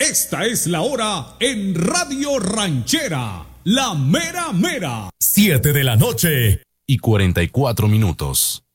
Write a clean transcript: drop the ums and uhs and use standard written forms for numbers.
Esta es la hora en Radio Ranchera, la mera mera. 7 de la noche y 44 minutos.